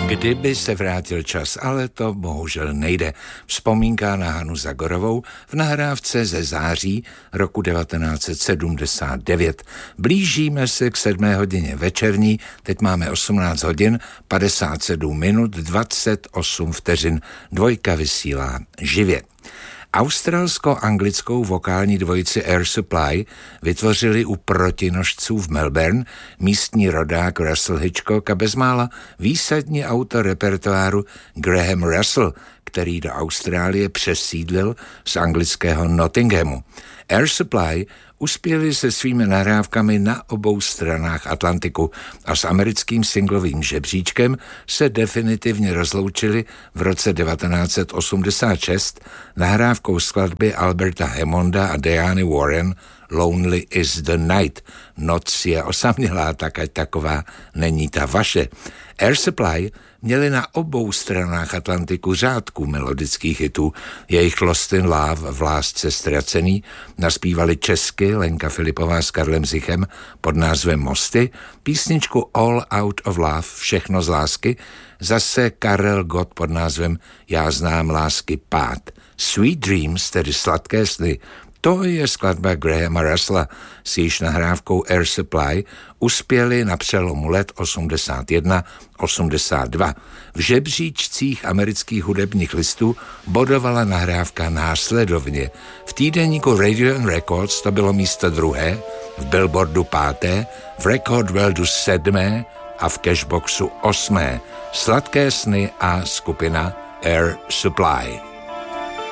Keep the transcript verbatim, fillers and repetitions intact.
Kdyby se vrátil čas, ale to bohužel nejde. Vzpomínka na Hanu Zagorovou v nahrávce ze září roku devatenáct set sedmdesát devět. Blížíme se k sedmé hodině večerní, teď máme osmnáct hodin, padesát sedm minut, dvacet osm vteřin. Dvojka vysílá živě. Australsko-anglickou vokální dvojici Air Supply vytvořili u protinožců v Melbourne místní rodák Russell Hitchcock a bezmála výsadní autor repertoáru Graham Russell, který do Austrálie přesídlil z anglického Nottinghamu. Air Supply uspěli se svými nahrávkami na obou stranách Atlantiku a s americkým singlovým žebříčkem se definitivně rozloučili v roce devatenáct set osmdesát šest nahrávkou skladby Alberta Hammonda a Diany Warren Lonely is the Night. Noc je osamělá, tak ať taková není ta vaše. Air Supply měli na obou stranách Atlantiku řádku melodických hitů. Jejich Lost in Love, v lásce ztracený, naspívali česky Lenka Filipová s Karlem Zichem pod názvem Mosty, písničku All Out of Love, všechno z lásky, zase Karel Gott pod názvem Já znám lásky pád. Sweet Dreams, tedy sladké sny, to je skladba Grahama Russella, s jejíž nahrávkou Air Supply uspěli na přelomu let osmdesát jedna osmdesát dva. V žebříčcích amerických hudebních listů bodovala nahrávka následovně. V týdeníku Radio and Records to bylo místo druhé, v Billboardu páté, v Record Worldu sedmé a v Cashboxu osmé. Sladké sny a skupina Air Supply.